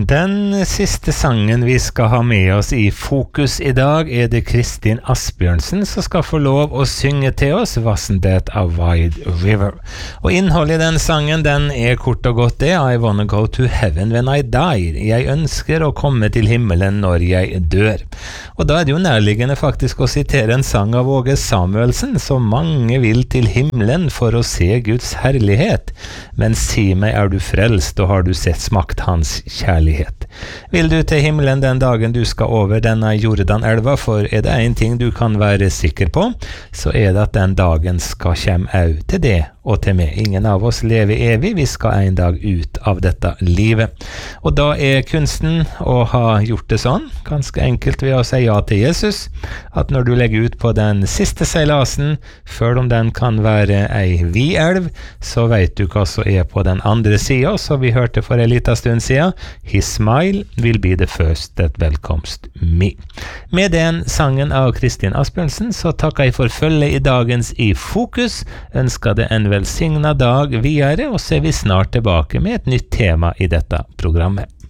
Den siste sangen vi skal ha med oss i fokus i dag det Kristin Asbjørnsen som skal få lov å synge til oss Wasn't That a Wide River. Og innholdet i den sangen den kort og godt det I wanna go to heaven when I die. Jeg ønsker å komme til himmelen når jeg dør. Og da det jo nærliggende faktisk å sitere en sang av Åge Samuelsen som mange vil til himmelen for å se Guds herlighet. Men si meg du frelst og har du sett smakt hans kjærlighet? Vil du til himmelen den dagen du skal over denne Jordanelva, for det en ting du kan være sikker på, så det at den dagen skal komme au til det og til meg. Ingen av oss lever evig, vi skal en dag ut av dette livet. Og da kunsten å ha gjort det sånn, ganske enkelt ved å si ja til Jesus, at når du legger ut på den siste seilasen, før om den kan være ei vid elv, så vet du hva som på den andre siden, så vi hørte for en liten stund siden, His smile will be the first that welcomes me. Med den sangen av Kristin Asbjørnsen, så takker jeg for følge i dagens I Fokus, ønsker det en velsignet dag videre, og så vi snart tilbake med et nytt tema i dette programmet.